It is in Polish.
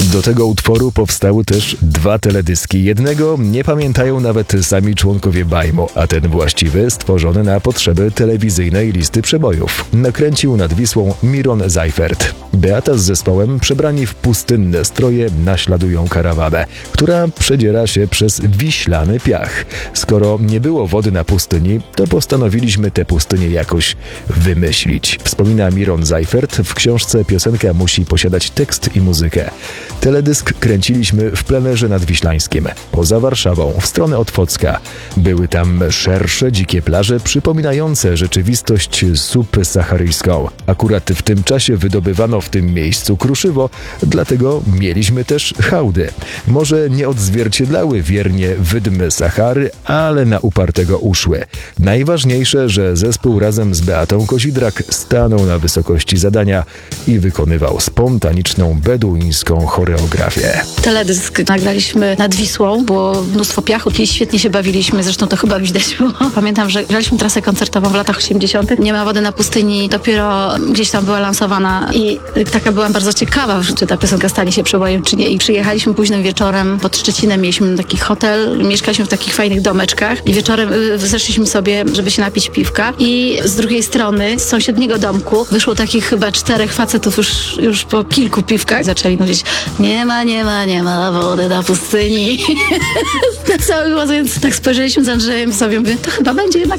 Do tego utworu powstały też 2 teledyski. Jednego nie pamiętają nawet sami członkowie Bajmo, a ten właściwy, stworzony na potrzeby telewizyjnej listy przebojów, nakręcił nad Wisłą Miron Seifert. Beata z zespołem, przebrani w pustynne stroje, naśladują karawanę, która przedziera się przez wiślany piach. Skoro nie było wody na pustyni, to postanowiliśmy tę pustynię jakoś wymyślić. Wspomina Miron Seifert, w książce piosenka musi posiadać tekst i muzykę. Teledysk kręciliśmy w plenerze nadwiślańskim, poza Warszawą, w stronę Otwocka. Były tam szersze, dzikie plaże przypominające rzeczywistość subsaharyjską. Akurat w tym czasie wydobywano w tym miejscu kruszywo, dlatego mieliśmy też hałdy. Może nie odzwierciedlały wiernie wydmy Sahary, ale na upartego uszły. Najważniejsze, że zespół razem z Beatą Kozidrak stanął na wysokości zadania i wykonywał spontaniczną beduińską choreografię. Teledysk nagraliśmy nad Wisłą, było mnóstwo piachu i świetnie się bawiliśmy, zresztą to chyba widać było. Pamiętam, że graliśmy trasę koncertową w latach 80. Nie ma wody na pustyni, dopiero gdzieś tam była lansowana i taka byłam bardzo ciekawa, czy ta piosenka stanie się przebojem, czy nie. I przyjechaliśmy późnym wieczorem pod Szczecinem, mieliśmy taki hotel, mieszkaliśmy w takich fajnych domeczkach i wieczorem zeszliśmy sobie, żeby się napić piwka i z drugiej strony, z sąsiedniego domku, wyszło takich chyba 4 facetów już po kilku piwkach. Zaczęli mówić, nie ma wody na pustyni. Na cały głos, więc tak spojrzeliśmy z Andrzejem sobie, mówię, to chyba będzie jednak